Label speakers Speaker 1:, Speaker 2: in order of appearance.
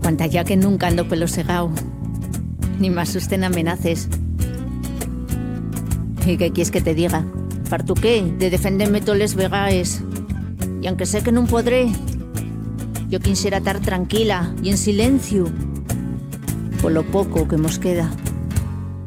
Speaker 1: Quanta ya que nunca ando pelo segao. Ni más susten amenaces. ¿Y qué quieres que te diga? Partu qué, de defenderme todos les vegaes. Y aunque sé que no podré, yo quisiera estar tranquila y en silencio por lo poco que mos queda.